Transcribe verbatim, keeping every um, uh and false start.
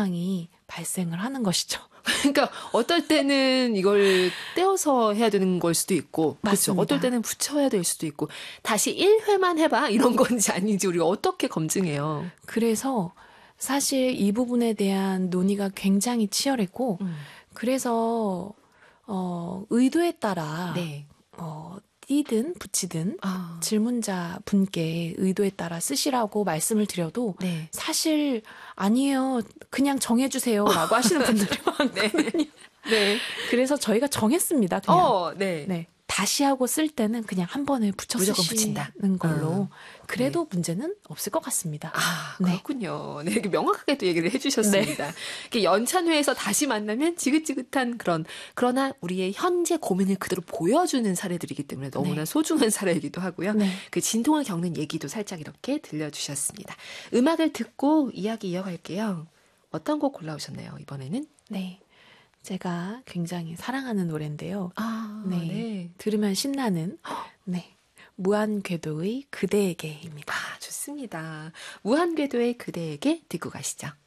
상황이 발생을 하는 것이죠. 그러니까 어떨 때는 이걸 떼어서 해야 되는 걸 수도 있고, 그렇죠. 어떨 때는 붙여야 될 수도 있고, 다시 일 회만 해봐 이런 건지 아닌지 우리가 어떻게 검증해요? 그래서 사실 이 부분에 대한 논의가 굉장히 치열했고, 음. 그래서 어, 의도에 따라 네. 어, 띄든 붙이든 아. 질문자 분께 의도에 따라 쓰시라고 말씀을 드려도 네. 사실 아니에요. 그냥 정해주세요라고 하시는 분들이 많거든요. 네. 네. 그래서 저희가 정했습니다. 그냥. 어, 네. 네. 다시 하고 쓸 때는 그냥 한 번에 붙여 쓰시는 걸로. 어. 그래도 네. 문제는 없을 것 같습니다. 아, 네. 그렇군요. 네, 이렇게 명확하게 또 얘기를 해주셨습니다. 네. 이렇게 연찬회에서 다시 만나면 지긋지긋한 그런, 그러나 우리의 현재 고민을 그대로 보여주는 사례들이기 때문에 너무나 네. 소중한 사례이기도 하고요. 네. 그 진통을 겪는 얘기도 살짝 이렇게 들려주셨습니다. 음악을 듣고 이야기 이어갈게요. 어떤 곡 골라오셨나요, 이번에는? 네. 제가 굉장히 사랑하는 노래인데요. 아, 네. 네. 들으면 신나는, 네. 무한궤도의 그대에게입니다. 아, 좋습니다. 무한궤도의 그대에게 듣고 가시죠.